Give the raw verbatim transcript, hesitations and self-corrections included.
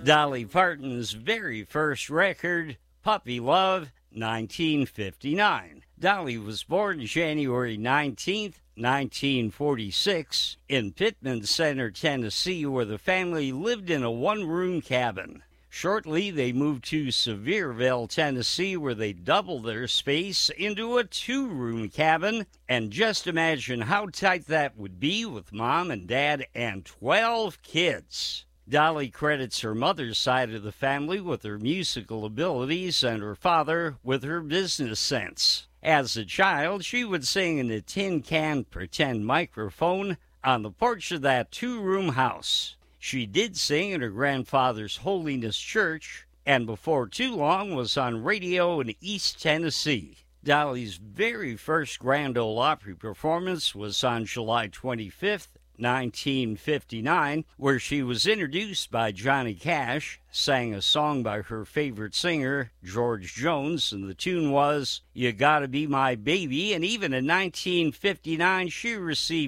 Dolly Parton's very first record, Puppy Love, nineteen fifty-nine. Dolly was born January nineteenth, nineteen forty-six, in Pittman Center, Tennessee, where the family lived in a one-room cabin. Shortly, they moved to Sevierville, Tennessee, where they doubled their space into a two-room cabin. And just imagine how tight that would be with mom and dad and twelve kids. Dolly credits her mother's side of the family with her musical abilities and her father with her business sense. As a child, she would sing in a tin-can pretend microphone on the porch of that two-room house. She did sing in her grandfather's Holiness Church, and before too long was on radio in East Tennessee. Dolly's very first Grand Ole Opry performance was on July twenty-fifth, nineteen fifty-nine, where she was introduced by Johnny Cash, sang a song by her favorite singer, George Jones, and the tune was You Gotta Be My Baby, and even in nineteen fifty-nine she received